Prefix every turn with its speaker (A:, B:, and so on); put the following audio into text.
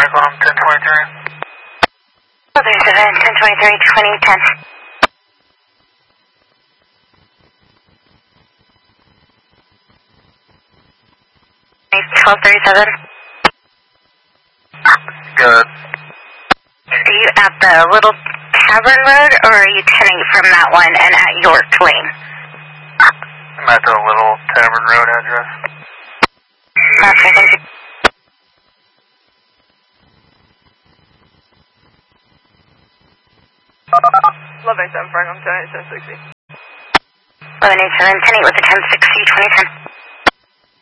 A: Cyclone 1023.
B: 37, 1023, 2010. 1237.
A: Good.
B: Are you at the Little Tavern Road, or are you turning from that one and at York Lane?
A: I'm at the Little Tavern Road address.
B: Okay, thank you.
C: 1187 Franklin, 108760.
B: 1187, 10-8 with the 1060, 2010.